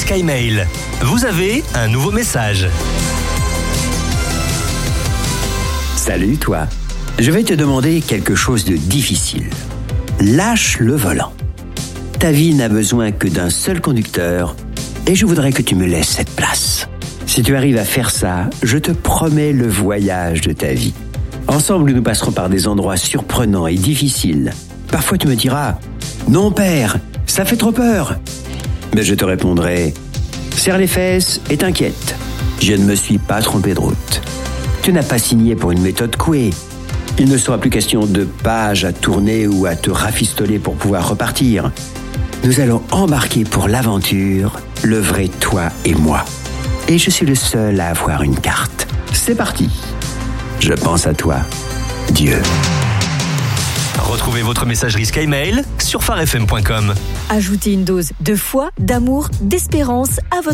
SkyMail. Vous avez un nouveau message. Salut toi. Je vais te demander quelque chose de difficile. Lâche le volant. Ta vie n'a besoin que d'un seul conducteur et je voudrais que tu me laisses cette place. Si tu arrives à faire ça, je te promets le voyage de ta vie. Ensemble, nous passerons par des endroits surprenants et difficiles. Parfois, tu me diras « Non, père, ça fait trop peur !» Mais je te répondrai « Serre les fesses et t'inquiète, je ne me suis pas trompé de route. Tu n'as pas signé pour une méthode Coué. Il ne sera plus question de pages à tourner ou à te rafistoler pour pouvoir repartir. Nous allons embarquer pour l'aventure, le vrai toi et moi. Et je suis le seul à avoir une carte. C'est parti. Je pense à toi, Dieu. Retrouvez votre messagerie SkyMail sur farfm.com. Ajoutez une dose de foi, d'amour, d'espérance à votre